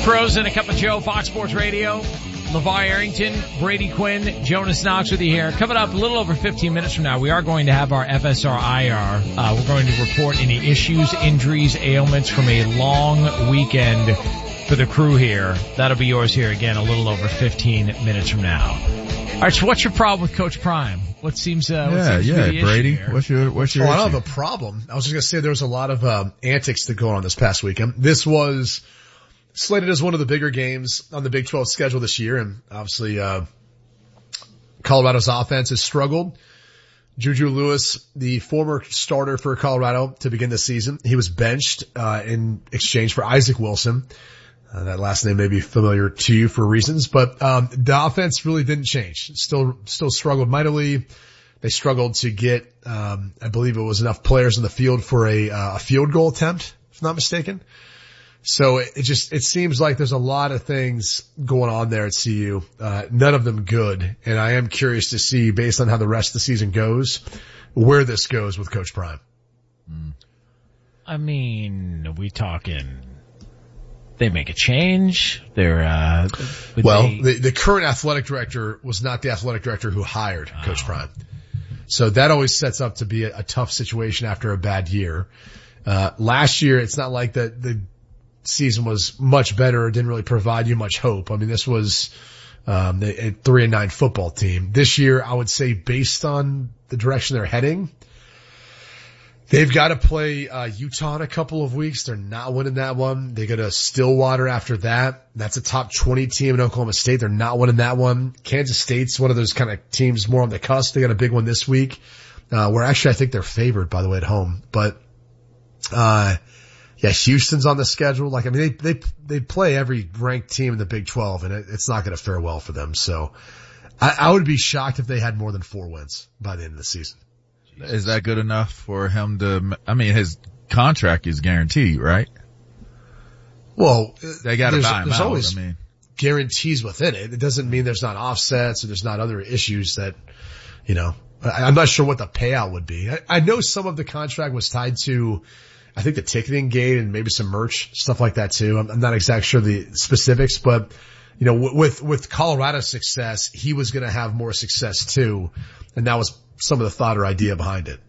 Pros and a Cup of Joe, Fox Sports Radio. LeVar Arrington, Brady Quinn, Jonas Knox with you here. Coming up a little over 15 minutes from now, we are going to have our FSR IR. We're going to report any issues, injuries, ailments from a long weekend for the crew here. That'll be yours here again a little over 15 minutes from now. All right, so what's your problem with Coach Prime? What seems to be the Brady, issue here? what's your issue? I don't have a problem. I was just going to say there was a lot of antics that go on this past weekend. This was slated as one of the bigger games on the Big 12 schedule this year, and obviously Colorado's offense has struggled. Juju Lewis, the former starter for Colorado to begin the season, he was benched in exchange for Isaac Wilson. That last name may be familiar to you for reasons, but the offense really didn't change. Still struggled mightily. They struggled to get, I believe it was enough players in the field for a field goal attempt, if I'm not mistaken. So it seems like there's a lot of things going on there at CU, none of them good. And I am curious to see, based on how the rest of the season goes, where this goes with Coach Prime. I mean, are we talking they make a change? The current athletic director was not the athletic director who hired Coach Prime. So that always sets up to be a tough situation after a bad year. Last year, it's not like the season was much better or didn't really provide you much hope. I mean, this was a 3-9 football team. This year, I would say based on the direction they're heading, they've got to play Utah in a couple of weeks. They're not winning that one. They go to Stillwater after that. That's a top 20 team in Oklahoma State. They're not winning that one. Kansas State's one of those kind of teams more on the cusp. They got a big one this week, where actually I think they're favored, by the way, at home. But yeah, Houston's on the schedule. Like, I mean, they play every ranked team in the Big 12, and it's not going to fare well for them. So I would be shocked if they had more than 4 wins by the end of the season. Is that good enough for him to, I mean, his contract is guaranteed, right? Well, they got to buy him there's out. Always I mean, guarantees within it. It doesn't mean there's not offsets or there's not other issues that, I'm not sure what the payout would be. I know some of the contract was tied to, I think, the ticketing gate and maybe some merch, stuff like that too. I'm not exactly sure the specifics, but with Colorado's success, he was going to have more success too. And that was some of the thought or idea behind it.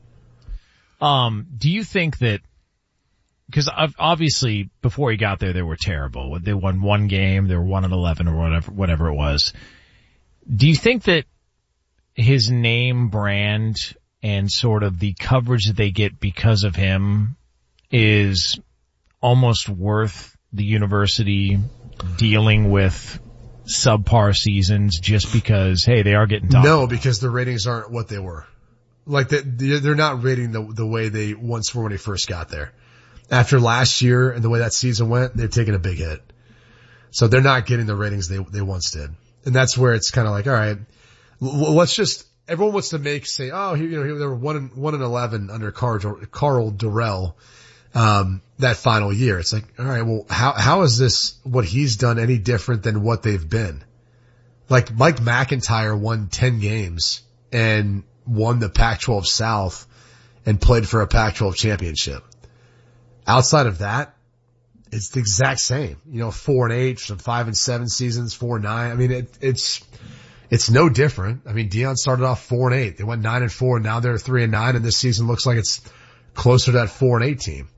Do you think that, because obviously before he got there, they were terrible. They won one game, they were 1-11 or whatever it was. Do you think that his name brand and sort of the coverage that they get because of him is almost worth the university dealing with subpar seasons just because, hey, they are getting talked about? Because the ratings aren't what they were. Like, they're not rating the way they once were when he first got there. After last year and the way that season went, they've taken a big hit. So they're not getting the ratings they once did. And that's where it's kind of like, all right, everyone wants to say, oh, they were 1-11 under Karl Dorrell, that final year. It's like, all right, well, how is this, what he's done, any different than what they've been? Like, Mike McIntyre won 10 games and won the Pac-12 South and played for a Pac-12 championship. Outside of that, it's the exact same. 4-8, some 5-7 seasons, 4-9. I mean, it's no different. I mean, Deion started off 4-8. They went 9-4, and now they're 3-9, and this season looks like it's closer to that 4-8 team.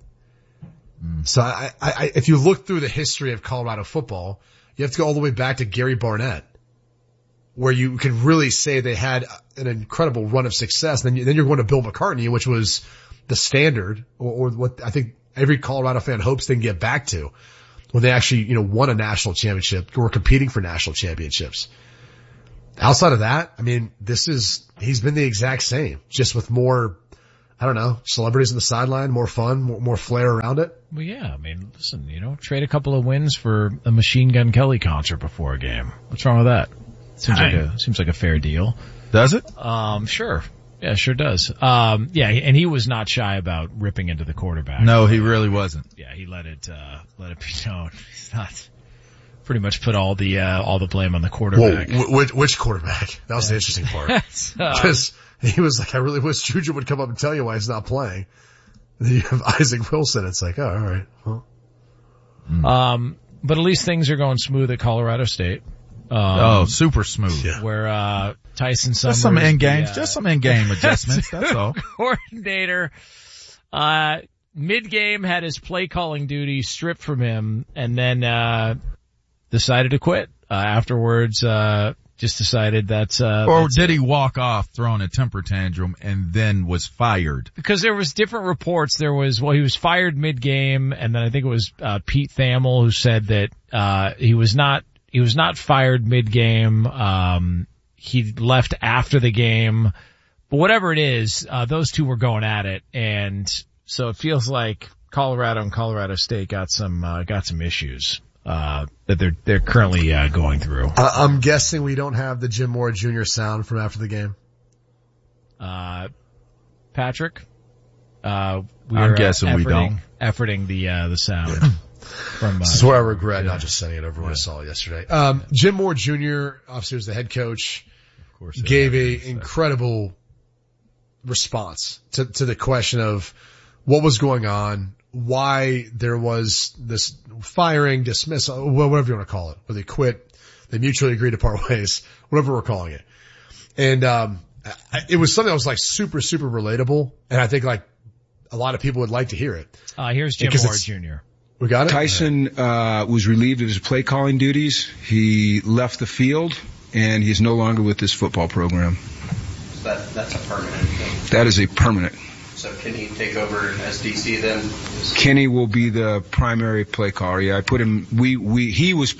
So if you look through the history of Colorado football, you have to go all the way back to Gary Barnett, where you can really say they had an incredible run of success. Then you're going to Bill McCartney, which was the standard, or what I think every Colorado fan hopes they can get back to, when they actually, won a national championship or were competing for national championships. Outside of that, I mean, he's been the exact same, just with more, I don't know, celebrities on the sideline, more fun, more flair around it. Well, yeah, I mean, listen, trade a couple of wins for a Machine Gun Kelly concert before a game. What's wrong with that? Seems like a fair deal. Does it? Sure. Yeah, sure does. Yeah, and he was not shy about ripping into the quarterback. No, he really wasn't. Yeah, he let it be known. He's not pretty much put all the blame on the quarterback. Whoa, which quarterback? That was the interesting part. Because he was like, I really wish Juju would come up and tell you why he's not playing. And then you have Isaac Wilson. It's like, oh, all right. Well. But at least things are going smooth at Colorado State. Super smooth. Yeah. Where, Tyson Summers. Just some in-game adjustments, that's all. Coordinator, mid-game had his play calling duty stripped from him and then, decided to quit. Afterwards, just decided that's did he walk off throwing a temper tantrum and then was fired? Because there was different reports. He was fired mid-game, and then I think it was, Pete Thamel who said that, he was not fired mid-game. He left after the game. But whatever it is, those two were going at it, and so it feels like Colorado and Colorado State got some issues. That they're currently, going through. I'm guessing we don't have the Jim Mora Jr. sound from after the game. Patrick? I'm guessing we don't. Efforting the sound. From, this is where I regret not just sending it over when I saw it yesterday. Jim Mora Jr., obviously was the head coach, of course, gave a incredible response to the question of what was going on, why there was this firing, dismissal, whatever you want to call it, where they quit, they mutually agreed to part ways, whatever we're calling it. And, it was something that was like super, super relatable. And I think like a lot of people would like to hear it. Here's Jim Mora Jr. We got it? Tyson, was relieved of his play calling duties. He left the field and he's no longer with this football program. That's a permanent thing. That is a permanent. So can he take over as DC then? Kenny will be the primary play caller. Yeah, I put him, he was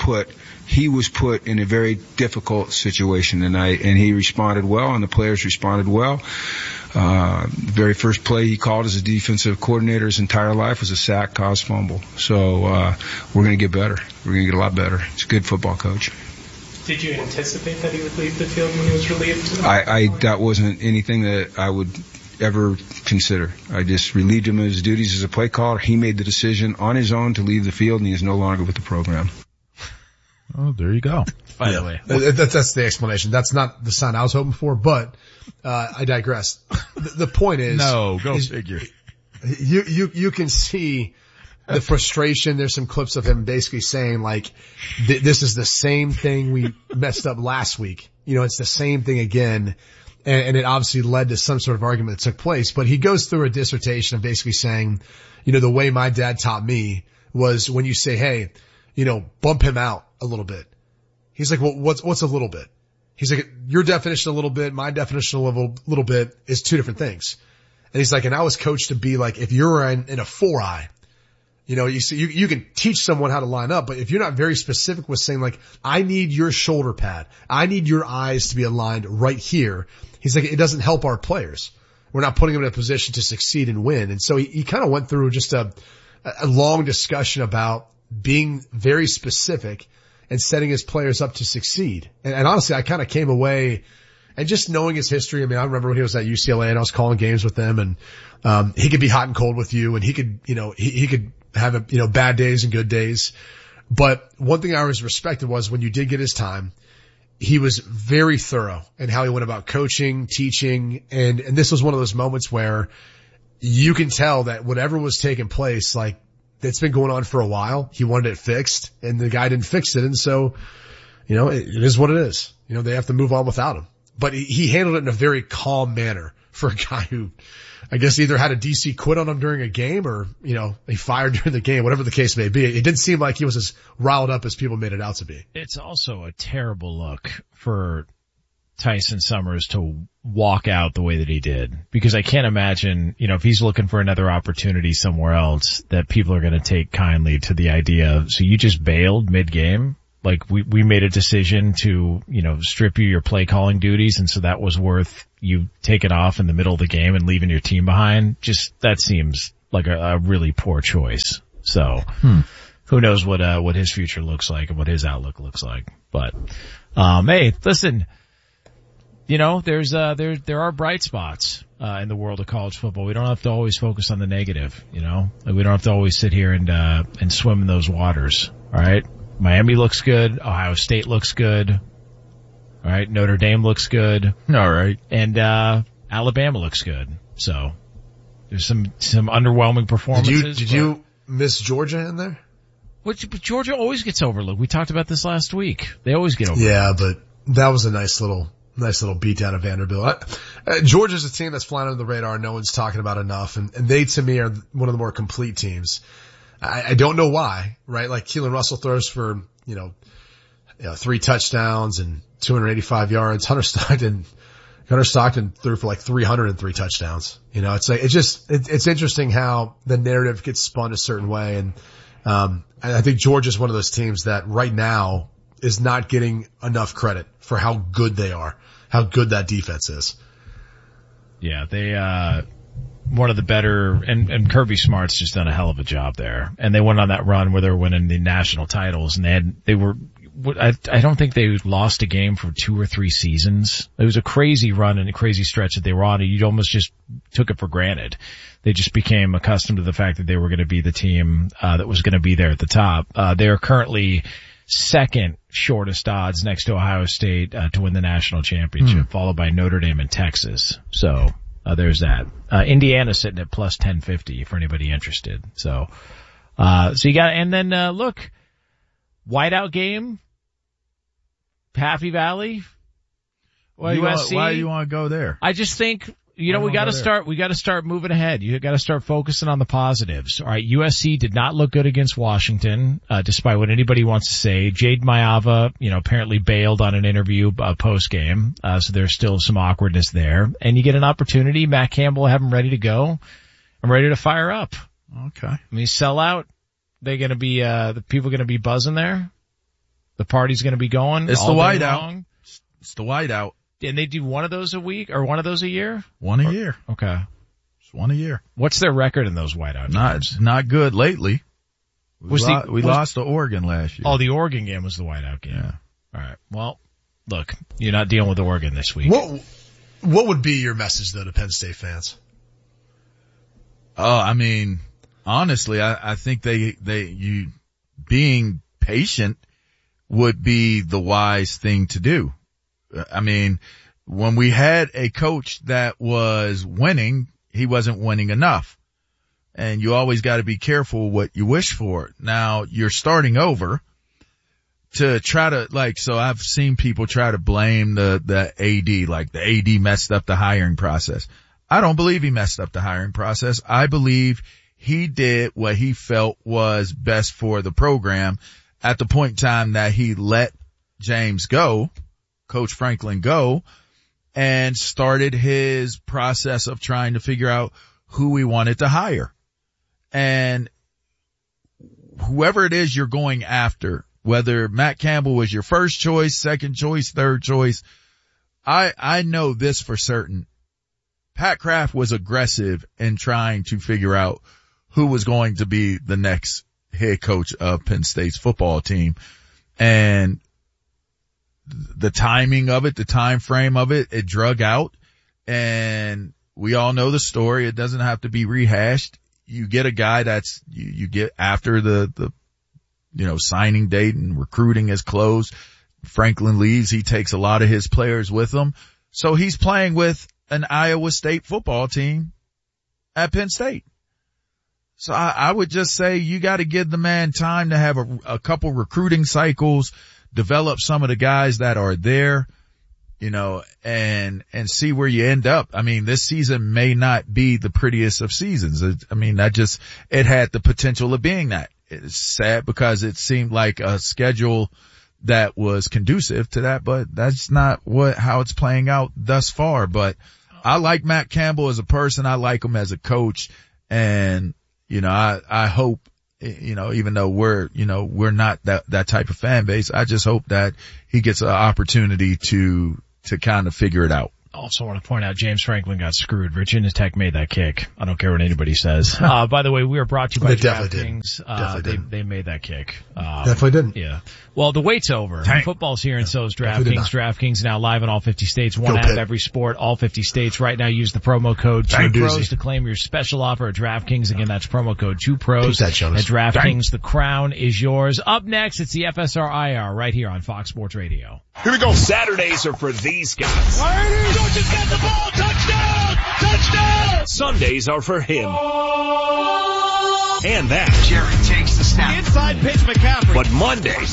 put in a very difficult situation tonight, and he responded well, and the players responded well. The very first play he called as a defensive coordinator his entire life was a sack, caused fumble. So, we're gonna get better. We're gonna get a lot better. He's a good football coach. Did you anticipate that he would leave the field when he was relieved? That wasn't anything that I would ever consider. I just relieved him of his duties as a play caller. He made the decision on his own to leave the field, and he is no longer with the program. Oh, there you go. By the way, that's the explanation. That's not the sound I was hoping for, but I digress. The point is, figure. You can see the frustration. There's some clips of him basically saying like, this is the same thing we messed up last week. It's the same thing again. And it obviously led to some sort of argument that took place, but he goes through a dissertation of basically saying, the way my dad taught me was when you say, hey, bump him out a little bit. He's like, well, what's a little bit? He's like, your definition a little bit, my definition a little bit is two different things. And he's like, and I was coached to be like, if you're in a 4-eye, you can teach someone how to line up, but if you're not very specific with saying like, I need your shoulder pad, I need your eyes to be aligned right here. He's like, it doesn't help our players. We're not putting them in a position to succeed and win. And so he kind of went through just a long discussion about being very specific and setting his players up to succeed. And honestly, I kind of came away and just knowing his history. I mean, I remember when he was at UCLA and I was calling games with him, and he could be hot and cold with you, and he could, he could have bad days and good days. But one thing I always respected was when you did get his time, he was very thorough in how he went about coaching, teaching, and this was one of those moments where you can tell that whatever was taking place, like, it's been going on for a while. He wanted it fixed, and the guy didn't fix it, and so, it is what it is. They have to move on without him. But he handled it in a very calm manner for a guy who, I guess, either had a DC quit on him during a game or, they fired during the game, whatever the case may be. It didn't seem like he was as riled up as people made it out to be. It's also a terrible look for Tyson Summers to walk out the way that he did, because I can't imagine, if he's looking for another opportunity somewhere else, that people are going to take kindly to the idea of, so you just bailed mid-game? Like, we made a decision to, strip you your play calling duties, and so that was worth you taking off in the middle of the game and leaving your team behind? Just, that seems like a really poor choice. So, who knows what his future looks like and what his outlook looks like. But, hey, listen, there are bright spots, in the world of college football. We don't have to always focus on the negative, we don't have to always sit here and swim in those waters. All right. Miami looks good. Ohio State looks good. All right. Notre Dame looks good. All right. And, Alabama looks good. So there's some underwhelming performances. Did you miss Georgia in there? Which Georgia always gets overlooked. We talked about this last week. They always get overlooked. Yeah, but that was a nice little beat down of Vanderbilt. Georgia's a team that's flying under the radar. No one's talking about enough. And they, to me, are one of the more complete teams. I don't know why, right? Like Keelan Russell throws for, 3 touchdowns and 285 yards. Hunter Stockton threw for like 303 touchdowns. It's interesting how the narrative gets spun a certain way. And, I think Georgia's one of those teams that right now is not getting enough credit for how good they are, how good that defense is. Yeah, they, one of the better, and Kirby Smart's just done a hell of a job there. And they went on that run where they were winning the national titles, and I don't think they lost a game for 2 or 3 seasons. It was a crazy run and a crazy stretch that they were on, and you almost just took it for granted. They just became accustomed to the fact that they were going to be the team that was going to be there at the top. They are currently second shortest odds next to Ohio State to win the national championship, followed by Notre Dame and Texas. So there's that. Indiana's sitting at plus 1050 for anybody interested. So you got, and then look, whiteout game, Happy Valley. USC. Why do you want to go there? I just think, we got to start moving ahead. You got to start focusing on the positives. All right. USC did not look good against Washington, despite what anybody wants to say. Jade Mayava, apparently bailed on an interview, post game. So there's still some awkwardness there. And you get an opportunity. Matt Campbell, have him ready to go. I'm ready to fire up. Okay. I mean, sell out. They're going to be, the people going to be buzzing there. The party's going to be going. It's the whiteout. It's the whiteout. And they do one of those a week or one of those a year? One a year. Okay. Just one a year. What's their record in those whiteout games? Not good lately. We lost to Oregon last year. Oh, the Oregon game was the whiteout game. Yeah. All right. Well, look, you're not dealing with Oregon this week. What would be your message though to Penn State fans? Oh, I mean, honestly, I think you being patient would be the wise thing to do. I mean, when we had a coach that was winning, he wasn't winning enough. And you always got to be careful what you wish for. Now you're starting over to try to so I've seen people try to blame the AD, like the AD messed up the hiring process. I don't believe he messed up the hiring process. I believe he did what he felt was best for the program at the point in time that he let James go, Coach Franklin go, and started his process of trying to figure out who he wanted to hire. And whoever it is you're going after, whether Matt Campbell was your first choice, second choice, third choice, I know this for certain. Pat Kraft was aggressive in trying to figure out who was going to be the next head coach of Penn State's football team. And the timing of it, the time frame of it, it drug out. And we all know the story. It doesn't have to be rehashed. You get a guy that's, you get after the signing date and recruiting is closed. Franklin leaves. He takes a lot of his players with him. So he's playing with an Iowa State football team at Penn State. So I would just say you got to give the man time to have a couple recruiting cycles, develop some of the guys that are there, and see where you end up. I mean, this season may not be the prettiest of seasons. It had the potential of being that. It's sad because it seemed like a schedule that was conducive to that, but that's not how it's playing out thus far. But I like Matt Campbell as a person. I like him as a coach. And, I hope, even though we're not that type of fan base, I just hope that he gets an opportunity to kind of figure it out. Also want to point out James Franklin got screwed. Virginia Tech made that kick. I don't care what anybody says. By the way, we are brought to you by DraftKings. They made that kick. Definitely didn't. Yeah. Well, the wait's over. Football's here, and so is DraftKings. DraftKings now live in all 50 states. One app, every sport, all 50 states. Right now, use the promo code 2pros to claim your special offer at DraftKings. Again, that's promo code 2pros at DraftKings. The crown is yours. Up next, it's the FSR IR right here on Fox Sports Radio. Here we go. Saturdays are for these guys. Georgia's got the ball. Touchdown! Touchdown! Sundays are for him. And that. Jerry takes the snap. Inside pitch McCaffrey. But Monday,